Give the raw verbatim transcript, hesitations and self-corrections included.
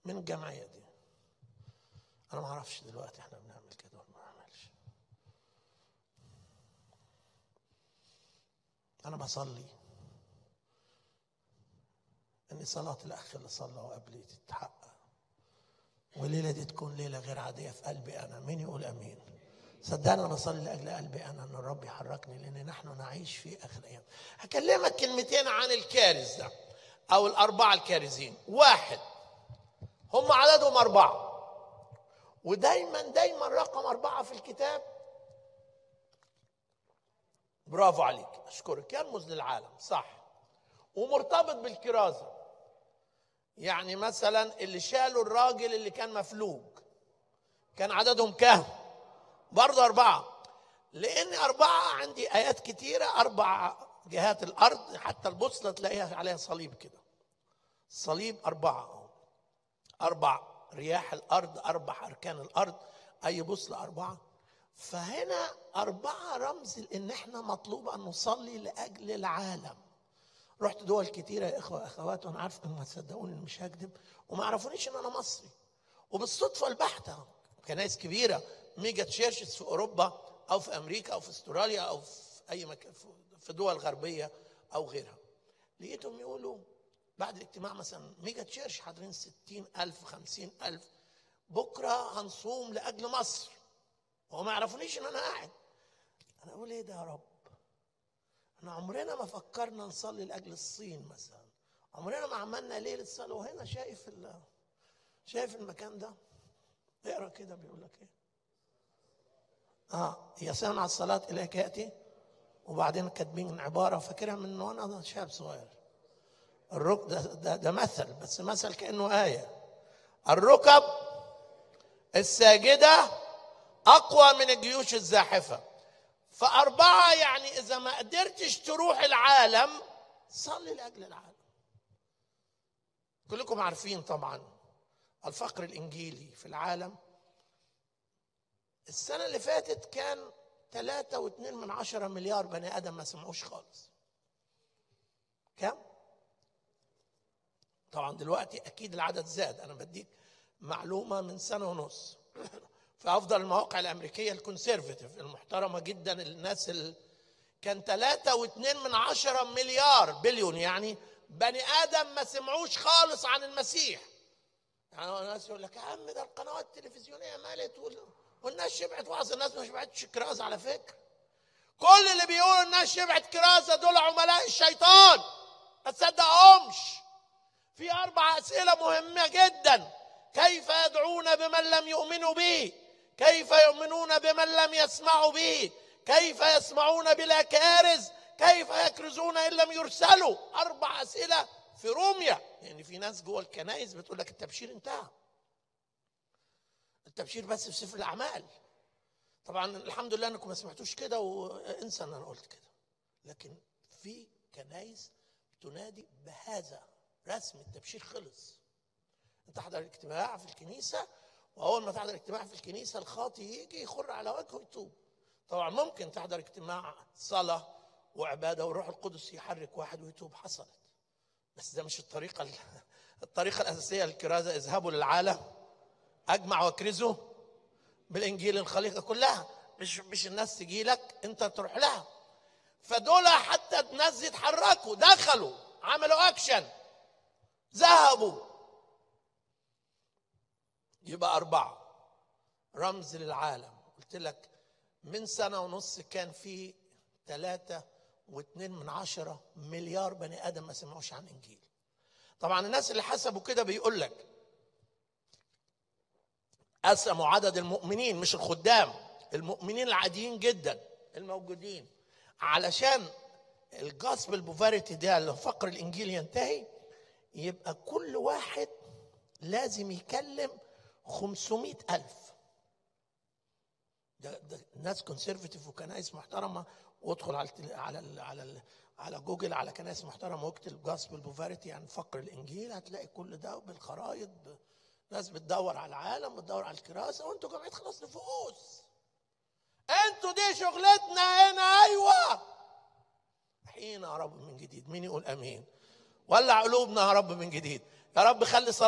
من الجمعية دي. أنا ما أعرفش دلوقتي إحنا بنعمل كده ولا ما بنعملش. أنا بصلي إن صلاة الأخ اللي صلى وقبلي تتحقق، والليلة دي تكون ليلة غير عادية في قلبي أنا. مين يقول أمين؟ صدقني أنا بصلي لأجل قلبي أنا إن الرب يحركني، لأن نحن نعيش في آخر أيام. هكلمك كلمتين عن الكارث ده أو الأربعة الكارثين. واحد، هم عددهم أربعة، ودايما دايما رقم أربعة في الكتاب. برافو عليك، أشكرك، يرمز للعالم، صح، ومرتبط بالكرازة. يعني مثلا اللي شالوا الراجل اللي كان مفلوج كان عددهم كام؟ برضه أربعة، لأن أربعة عندي آيات كتيرة، أربع جهات الأرض، حتى البوصلة تلاقيها عليها صليب كده، صليب أربعة، أربع رياح الأرض، أربع أركان الأرض، أي بوصلة أربعة. فهنا أربعة رمز إن إحنا مطلوب أن نصلي لأجل العالم. رحت دول كتيرة يا إخوة أخوات، وأنا عارف إنهم هتصدقوني إن مش هكذب، وما عرفونيش إن أنا مصري، وبالصدفة البحتة كنائس كبيرة ميجا تشيرشز في أوروبا أو في أمريكا أو في استراليا أو في أي مكان في دول غربية أو غيرها، لقيتهم يقولوا بعد الاجتماع مثلا ميجا تشيرش حاضرين ستين ألف خمسين ألف، بكرة هنصوم لأجل مصر، وما يعرفونيش إن أنا قاعد. أنا أقول إيه ده يا رب؟ احنا عمرنا ما فكرنا نصلي لاجل الصين مثلا، عمرنا ما عملنا ليله صلاه. وهنا شايف شايف المكان ده، اقرا كده بيقول لك ايه؟ اه يا سامع الصلاه اليك ياتي، وبعدين كاتبين عباره فاكرها من وانا شاب صغير. الركب ده, ده, ده مثل، بس مثل كانه ايه. الركب الساجده اقوى من الجيوش الزاحفه. فأربعة يعني إذا ما قدرتش تروح العالم صلي لأجل العالم. كلكم عارفين طبعا الفقر الإنجيلي في العالم السنة اللي فاتت كان ثلاثة واثنين من عشرة مليار بني آدم ما سمعوش خالص. كم؟ طبعا دلوقتي أكيد العدد زاد. أنا بديك معلومة من سنة ونص في أفضل المواقع الأمريكية الكونسيرفاتيف المحترمة جدا، الناس اللي كان ثلاثة واثنين من عشرة مليار بليون يعني بني آدم ما سمعوش خالص عن المسيح. يعني الناس يقول لك يا عم ده القنوات التلفزيونية مالت والناس شبعت وعظ. الناس ما شبعتش كرازة على فكرة. كل اللي بيقولوا الناس شبعت كرازة دول عملاء الشيطان، ما تصدقهمش. في أربع أسئلة مهمة جدا: كيف يدعون بمن لم يؤمنوا به؟ كيف يؤمنون بمن لم يسمعوا به؟ كيف يسمعون بلا كارز؟ كيف يكرزون إن لم يرسلوا؟ أربع أسئلة في روميا. يعني في ناس جوه الكنائس بتقول لك التبشير انتهى، التبشير بس في سفر الأعمال. طبعا الحمد لله انكم ما سمعتوش كده، وانسى ان انا قلت كده، لكن في كنائس تنادي بهذا رسم التبشير خلص. انت تحضر اجتماع في الكنيسة، واول ما تحضر اجتماع في الكنيسة الخاطي يجي يخر على وجهه ويتوب. طبعا ممكن تحضر اجتماع صلاة وعبادة والروح القدس يحرك واحد ويتوب، حصلت، بس ده مش الطريقة. الطريقة الأساسية للكرازة اذهبوا للعالم أجمع واكرزوا بالإنجيل الخليقة كلها. مش مش الناس تجي لك أنت تروح لها. فدول حتى الناس يتحركوا، دخلوا عملوا أكشن، ذهبوا. يبقى أربعة رمز للعالم. قلت لك من سنة ونص كان في ثلاثة واثنين من عشرة مليار بني آدم ما سمعوش عن إنجيل. طبعا الناس اللي حسبوا كده بيقول لك قسموا عدد المؤمنين، مش الخدام، المؤمنين العاديين جدا الموجودين، علشان الجاسبل بوفاريتي ده اللي فقر الإنجيل ينتهي، يبقى كل واحد لازم يكلم خمسمائة ألف. ده, ده ناس كونسيرفتيف وكنائس محترمه، وادخل على على ال على ال على جوجل على كنائس محترمه واكتب جاسبل بوفاريتي يعني فقر الانجيل، هتلاقي كل ده بالخرايط. ناس بتدور على العالم، بتدور على الكراسه، وانتوا جمعيه خلاص نفوس. انتوا دي شغلتنا هنا. ايوه حين يا رب من جديد. مين يقول امين؟ ولع قلوبنا يا رب من جديد. يا رب خلي